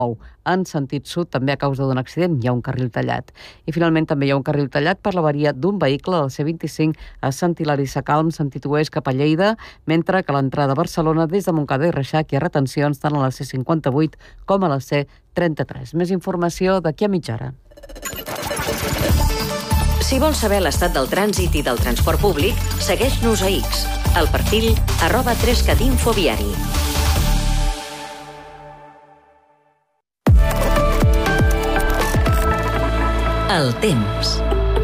en sentit sud, també a causa d'un accident, hi ha un carril tallat. I finalment també hi ha un carril tallat per l'avaria d'un vehicle a la C25 a Sant Hilari Sacalm, sentit oest cap a Lleida, mentre que a l'entrada a Barcelona des de Montcada i Reixac hi ha retencions tant a la C58 com a la C33. Més informació d'aquí a mitja hora. Si vols saber l'estat del trànsit i del transport públic, segueix-nos a X, al perfil @3catinfoviari. El temps.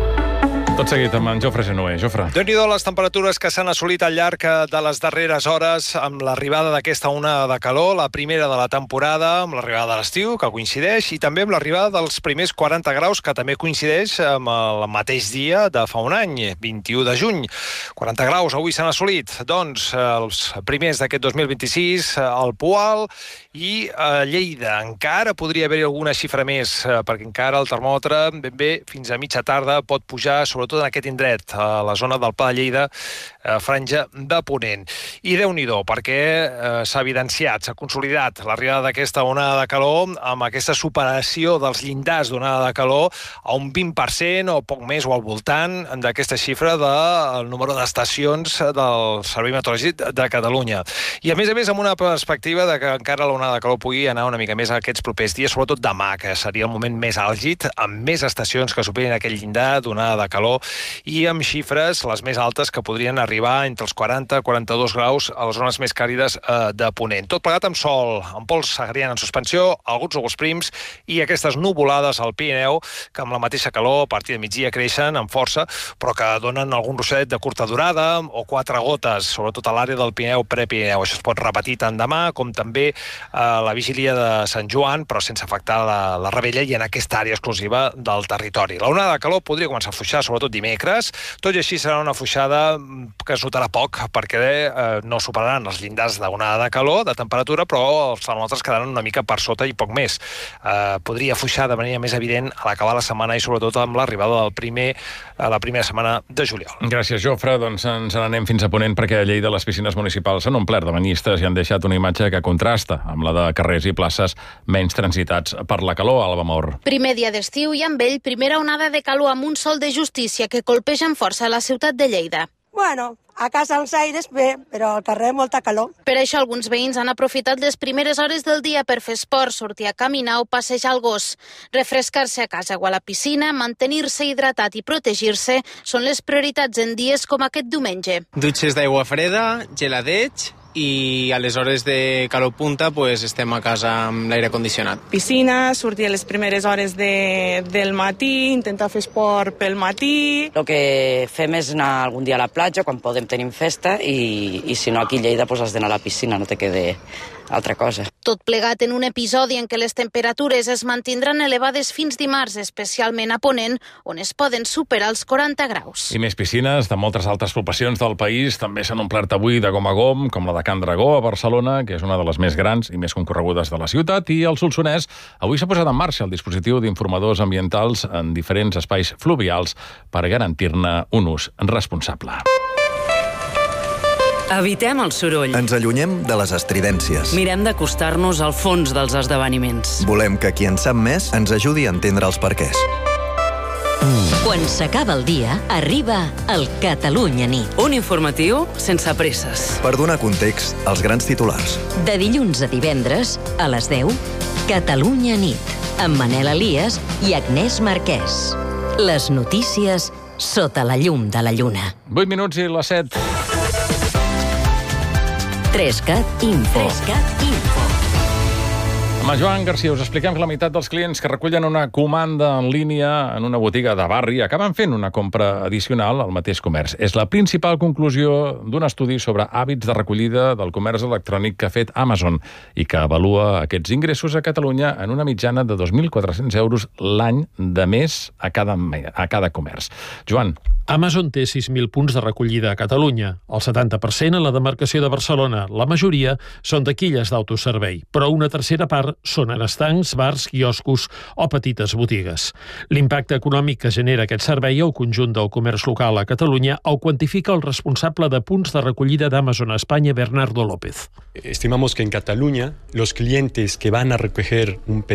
Tot seguit amb en Jofre Genuer. Jofre. Déu-n'hi-do les temperatures que s'han assolit al llarg de les darreres hores amb l'arribada d'aquesta onada de calor, la primera de la temporada, amb l'arribada de l'estiu, que coincideix, i també amb l'arribada dels primers 40 graus, que també coincideix amb el mateix dia de fa un any, 21 de juny. 40 graus avui s'han assolit. Doncs els primers d'aquest 2026 al Poal i a Lleida. Encara podria haver-hi alguna xifra més, perquè encara el termòmetre ben bé fins a mitja tarda pot pujar, sobretot en aquest indret, a la zona del Pla de Lleida, franja de Ponent. I Déu-n'hi-do, perquè s'ha evidenciat, s'ha consolidat l'arribada d'aquesta onada de calor amb aquesta superació dels llindars d'onada de calor a un 20% o poc més o al voltant d'aquesta xifra del número d'estacions del Servei Meteorològic de Catalunya. I a més amb una perspectiva de que encara l'onada de calor pugui anar una mica més aquests propers dies, sobretot demà, que seria el moment més àlgid, amb més estacions que superin aquell llindar d'onada de calor i amb xifres les més altes que podrien arribar entre els 40 i 42 graus a les zones més càlides de Ponent. Tot plegat amb sol, amb pols agriant en suspensió, alguns núvols prims i aquestes nuvolades al Pirineu que amb la mateixa calor a partir de migdia creixen amb força, però que donen algun russet de curta durada o 4 gotes, sobretot a l'àrea del Pirineu Prepirineu. Això es pot repetir tant demà com també a la vigília de Sant Joan, però sense afectar la Rebella i en aquesta àrea exclusiva del territori. La onada de calor podria començar a afluixar, sobretot dimecres. Tot i així serà una afluixada que es notarà poc, perquè no superaran els llindars d'onada de calor, de temperatura, però els termòmetres quedaran una mica per sota i poc més. Podria afluixar de manera més evident a l'acabar la setmana i sobretot amb l'arribada la primera setmana de juliol. Gràcies, Jofre. Doncs ens n'anem fins a Ponent, perquè a Lleida les piscines municipals s'han omplert de banyistes i han deixat una imatge que contrasta amb la de carrers i places menys transitats per la calor. Alba Maur. Primer dia d'estiu i amb ell primera onada de calor amb un sol de justícia que colpeja amb força a la ciutat de Lleida. Bueno, a casa els aires bé, però al carrer molta calor. Per això alguns veïns han aprofitat les primeres hores del dia per fer esport, sortir a caminar o passejar el gos. Refrescar-se a casa o a la piscina, mantenir-se hidratat i protegir-se són les prioritats en dies com aquest diumenge. Dutxes d'aigua freda, geladeig i a les hores de calor punta pues, estem a casa amb l'aire condicionat. Piscina, sortir a les primeres hores del matí, intentar fer esport pel matí. El que fem és anar algun dia a la platja quan podem tenir festa i si no aquí a Lleida pues, has d'anar a la piscina, no te quede altra cosa. Tot plegat en un episodi en què les temperatures es mantindran elevades fins dimarts, especialment a Ponent, on es poden superar els 40 graus. I més piscines de moltes altres poblacions del país també s'han omplert avui de gom a gom, com la de Can Dragó a Barcelona, que és una de les més grans i més concorregudes de la ciutat, i al Solsonès avui s'ha posat en marxa el dispositiu d'informadors ambientals en diferents espais fluvials per garantir-ne un ús responsable. Evitem el soroll. Ens allunyem de les estridències. Mirem d'acostar-nos al fons dels esdeveniments. Volem que qui en sap més ens ajudi a entendre els perquès. Quan s'acaba el dia, arriba el Catalunya Nit. Un informatiu sense presses. Per donar context als grans titulars. De dilluns a divendres, a les 10, Catalunya Nit, amb Manel Elias i Agnès Marquès. Les notícies sota la llum de la lluna. 8 minuts i les 7. 3CAT Info. Amb Joan Garcia us expliquem que la meitat dels clients que recullen una comanda en línia en una botiga de barri acaben fent una compra addicional al mateix comerç. És la principal conclusió d'un estudi sobre hàbits de recollida del comerç electrònic que ha fet Amazon i que avalua aquests ingressos a Catalunya en una mitjana de 2.400 euros l'any de més a cada comerç. Joan. Amazon té 6.000 punts de recollida a Catalunya, el 70% en la demarcació de Barcelona. La majoria són taquilles d'autoservei, però una tercera part són en estancs, bars, quioscos o petites botigues. L'impacte econòmic que genera aquest servei al conjunt del comerç local a Catalunya el quantifica el responsable de punts de recollida d'Amazon a España, Bernardo López. Estimamos que en Cataluña los clientes que van a recoger un